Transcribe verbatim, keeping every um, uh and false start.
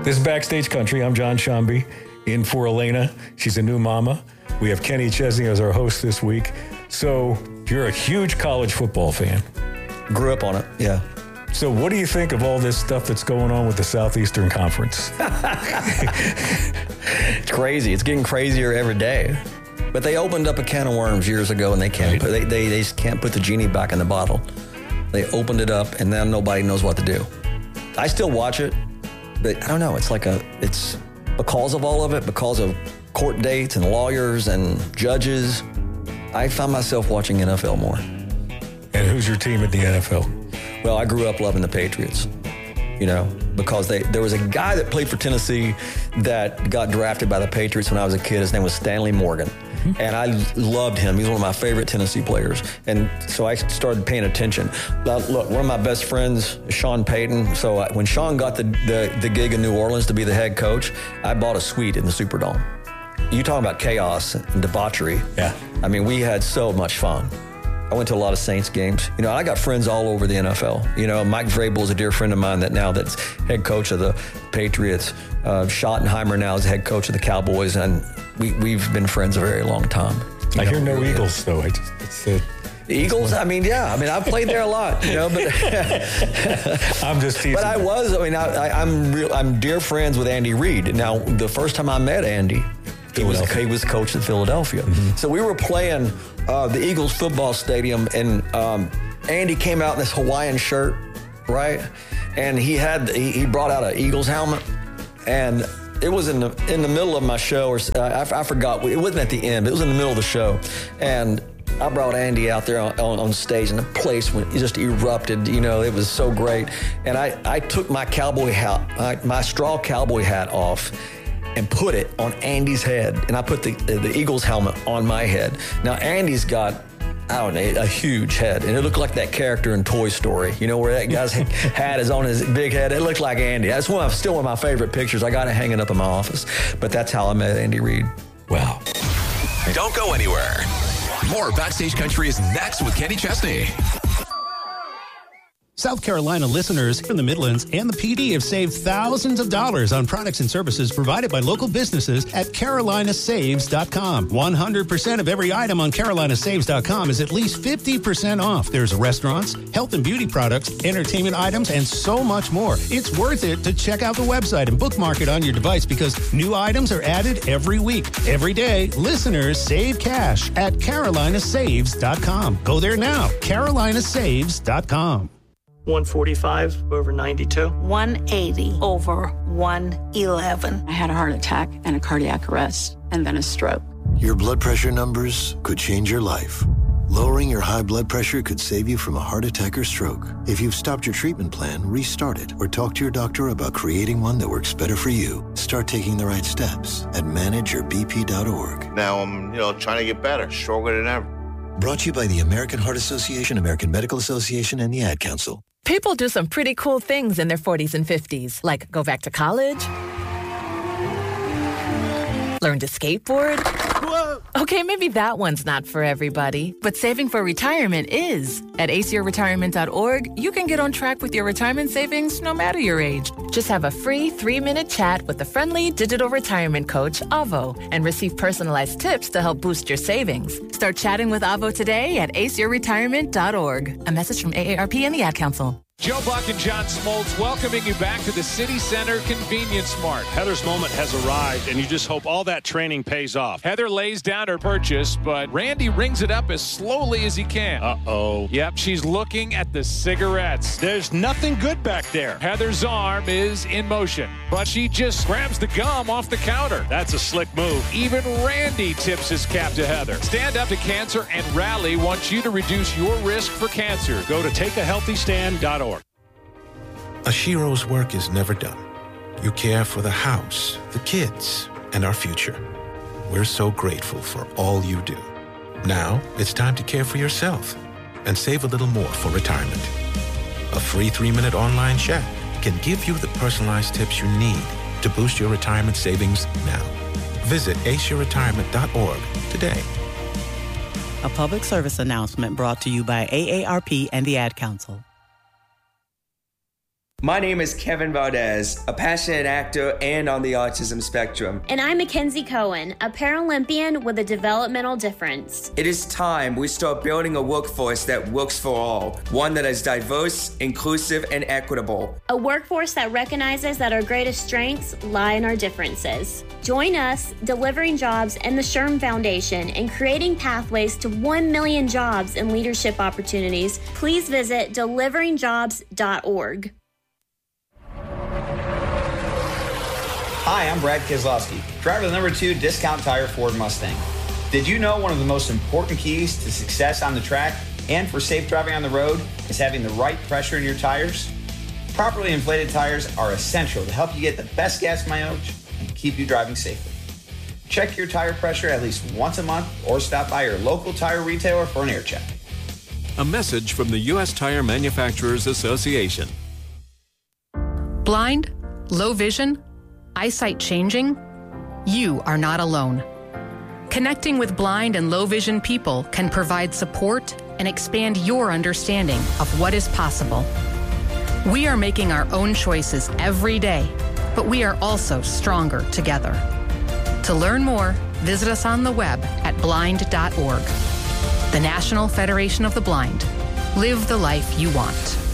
This is Backstage Country. I'm John Shambi, in for Elena. She's a new mama. We have Kenny Chesney as our host this week. So you're a huge college football fan. Grew up on it, yeah. So what do you think of all this stuff that's going on with the Southeastern Conference? It's crazy. It's getting crazier every day. But they opened up a can of worms years ago, and they can't. Right. Put, they, they they just can't put the genie back in the bottle. They opened it up, and now nobody knows what to do. I still watch it, but I don't know. It's like a. It's because of all of it, because of court dates and lawyers and judges. I found myself watching N F L more. And who's your team at the N F L? Well, I grew up loving the Patriots. You know, because they there was a guy that played for Tennessee that got drafted by the Patriots when I was a kid. His name was Stanley Morgan. Mm-hmm. And I loved him. He's one of my favorite Tennessee players. And so I started paying attention. Now, look, one of my best friends, Sean Payton. So I, when Sean got the, the, the gig in New Orleans to be the head coach, I bought a suite in the Superdome. You talking about chaos and debauchery. Yeah. I mean, we had so much fun. I went to a lot of Saints games. You know, I got friends all over the N F L. You know, Mike Vrabel is a dear friend of mine that now that's head coach of the Patriots. Uh, Schottenheimer now is head coach of the Cowboys, and we, we've been friends a very long time. I know, hear no really Eagles, though. I just, it's, uh, the Eagles, I mean, yeah. I mean, I've played there a lot, you know, but I'm just teasing. But I was, I mean, I, I, I'm real, I'm dear friends with Andy Reid. Now, the first time I met Andy, he was he was coach at Philadelphia. Mm-hmm. So we were playing uh, the Eagles football stadium, and um, Andy came out in this Hawaiian shirt, right? And he had he, he brought out an Eagles helmet, and it was in the in the middle of my show, or uh, I, I forgot. It wasn't at the end. It was in the middle of the show, and I brought Andy out there on, on, on stage, and the place went, it just erupted. You know, it was so great. And I, I took my cowboy hat, my, my straw cowboy hat off, and put it on Andy's head. And I put the the Eagles helmet on my head. Now, Andy's got, I don't know, a huge head. And it looked like that character in Toy Story, you know, where that guy's hat is on his big head. It looked like Andy. That's one of, still one of my favorite pictures. I got it hanging up in my office. But that's how I met Andy Reid. Wow. Don't go anywhere. More Backstage Country is next with Kenny Chesney. South Carolina listeners from the Midlands and the P D have saved thousands of dollars on products and services provided by local businesses at Carolina Saves dot com. one hundred percent of every item on Carolina Saves dot com is at least fifty percent off. There's restaurants, health and beauty products, entertainment items, and so much more. It's worth it to check out the website and bookmark it on your device because new items are added every week. Every day, listeners save cash at Carolina Saves dot com. Go there now, Carolina Saves dot com. one forty-five over ninety-two. one eighty over one eleven. I had a heart attack and a cardiac arrest and then a stroke. Your blood pressure numbers could change your life. Lowering your high blood pressure could save you from a heart attack or stroke. If you've stopped your treatment plan, restart it or talk to your doctor about creating one that works better for you. Start taking the right steps at manage your b p dot org. Now I'm, you know, trying to get better, stronger than ever. Brought to you by the American Heart Association, American Medical Association, and the Ad Council. People do some pretty cool things in their forties and fifties, like go back to college, learn to skateboard. Whoa. Okay, maybe that one's not for everybody, but saving for retirement is. At a c e r retirement dot org, you can get on track with your retirement savings no matter your age. Just have a free three-minute chat with the friendly digital retirement coach, Avo, and receive personalized tips to help boost your savings. Start chatting with Avo today at a c e r retirement dot org. A message from A A R P and the Ad Council. Joe Buck and John Smoltz welcoming you back to the City Center Convenience Mart. Heather's moment has arrived, and you just hope all that training pays off. Heather lays down her purchase, but Randy rings it up as slowly as he can. Uh-oh. Yep, she's looking at the cigarettes. There's nothing good back there. Heather's arm is in motion, but she just grabs the gum off the counter. That's a slick move. Even Randy tips his cap to Heather. Stand Up to Cancer and Rally wants you to reduce your risk for cancer. Go to take a healthy stand dot org. Ashiro's work is never done. You care for the house, the kids, and our future. We're so grateful for all you do. Now, it's time to care for yourself and save a little more for retirement. A free three-minute online chat can give you the personalized tips you need to boost your retirement savings now. Visit a c e r retirement dot org today. A public service announcement brought to you by A A R P and the Ad Council. My name is Kevin Valdez, a passionate actor and on the autism spectrum. And I'm Mackenzie Cohen, a Paralympian with a developmental difference. It is time we start building a workforce that works for all, one that is diverse, inclusive, and equitable. A workforce that recognizes that our greatest strengths lie in our differences. Join us, Delivering Jobs and the SHRM Foundation in creating pathways to one million jobs and leadership opportunities. Please visit delivering jobs dot org. Hi, I'm Brad Keselowski, driver of the number two Discount Tire Ford Mustang. Did you know one of the most important keys to success on the track and for safe driving on the road is having the right pressure in your tires? Properly inflated tires are essential to help you get the best gas mileage and keep you driving safely. Check your tire pressure at least once a month or stop by your local tire retailer for an air check. A message from the U S Tire Manufacturers Association. Blind? Low vision? Eyesight changing? You are not alone. Connecting with blind and low vision people can provide support and expand your understanding of what is possible. We are making our own choices every day, but we are also stronger together. To learn more, visit us on the web at blind dot org. The National Federation of the Blind. Live the life you want.